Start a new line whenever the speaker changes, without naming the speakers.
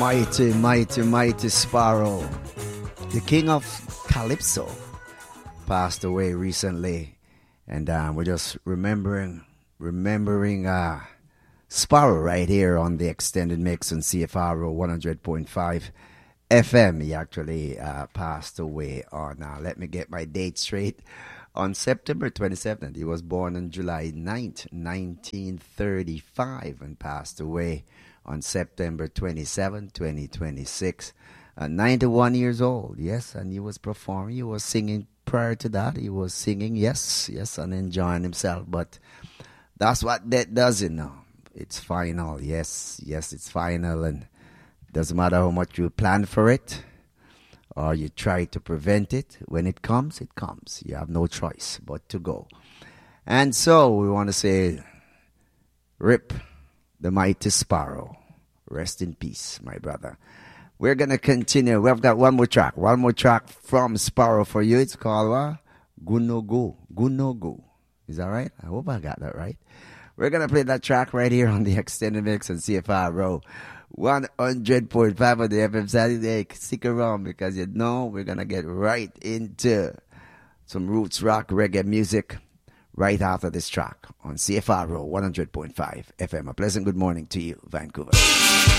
Mighty, mighty, mighty Sparrow, the king of Calypso, passed away recently, and we're just remembering Sparrow right here on the extended mix on CFRO 100.5 FM. He actually passed away on, let me get my date straight, on September 27th. He was born on July 9th, 1935, and passed away on September 27, 2026. 91 years old, yes, and he was performing, he was singing prior to that. He was singing, yes, and enjoying himself, but that's what death does, you know. It's final, yes, it's final, and it doesn't matter how much you plan for it or you try to prevent it. When it comes, it comes. You have no choice but to go. And so we want to say, rip the mighty Sparrow. Rest in peace, my brother. We're going to continue. We've got one more track from Sparrow for you. It's called Gunogo. Is that right? I hope I got that right. We're going to play that track right here on the Extended Mix on CFRO 100.5 on the FM Saturday. Stick around because you know we're going to get right into some roots rock reggae music right after this track on CFRO 100.5 FM. A pleasant good morning to you, Vancouver.